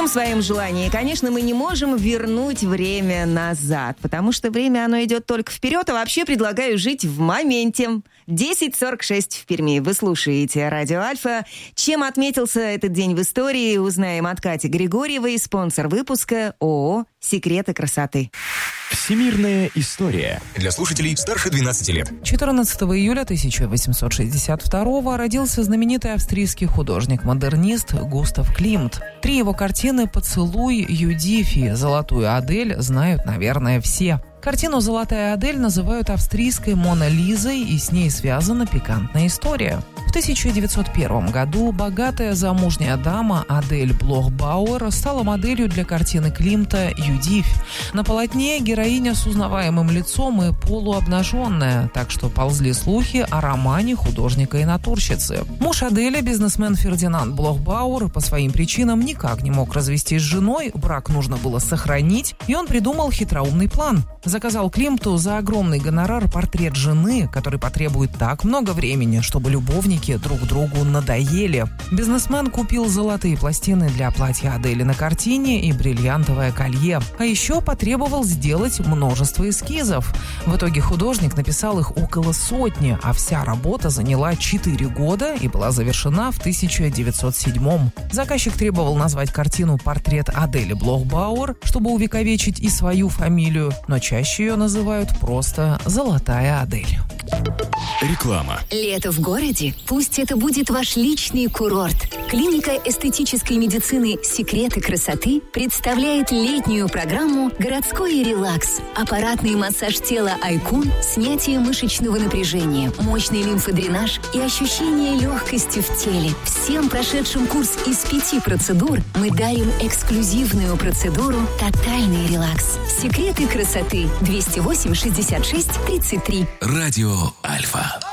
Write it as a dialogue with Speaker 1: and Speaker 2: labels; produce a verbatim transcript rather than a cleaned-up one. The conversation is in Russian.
Speaker 1: всем своем желании. Конечно, мы не можем вернуть время назад, потому что время, оно идет только вперед, а вообще предлагаю жить в моменте. десять сорок шесть в Перми. Вы слушаете Радио Альфа. Чем отметился этот день в истории, узнаем от Кати Григорьевой, спонсор выпуска ООО «Секреты красоты».
Speaker 2: Всемирная история.
Speaker 3: Для слушателей старше двенадцати лет.
Speaker 4: четырнадцатого июля тысяча восемьсот шестьдесят второго родился знаменитый австрийский художник-модернист Густав Климт. Три его картины «Поцелуй», «Юдифь» и «Золотую Адель» знают, наверное, все. Картину «Золотая Адель» называют австрийской «Мона Лизой», и с ней связана пикантная история. В тысяча девятьсот первом году богатая замужняя дама Адель Блох-Бауэр стала моделью для картины Климта «Юдифь». На полотне героиня с узнаваемым лицом и полуобнаженная, так что ползли слухи о романе художника и натурщицы. Муж Адели, бизнесмен Фердинанд Блох-Бауэр, по своим причинам никак не мог развестись с женой, брак нужно было сохранить, и он придумал хитроумный план. Заказал Климту за огромный гонорар портрет жены, который потребует так много времени, чтобы любовники друг другу надоели. Бизнесмен купил золотые пластины для платья Адели на картине и бриллиантовое колье. А еще потребовал сделать множество эскизов. В итоге художник написал их около сотни, а вся работа заняла четыре года и была завершена в тысяча девятьсот седьмом. Заказчик требовал назвать картину «Портрет Адели Блох-Бауэр», чтобы увековечить и свою фамилию, но чаще ее называют просто «Золотая Адель».
Speaker 2: Реклама.
Speaker 5: Лето в городе? Пусть это будет ваш личный курорт. Клиника эстетической медицины «Секреты красоты» представляет летнюю программу «Городской релакс». Аппаратный массаж тела «Айкун», снятие мышечного напряжения, мощный лимфодренаж и ощущение легкости в теле. Всем прошедшим курс из пяти процедур мы дарим эксклюзивную процедуру «Тотальный релакс». «Секреты красоты» двести восемь шестьдесят шесть тридцать три.
Speaker 3: Радио Альфа.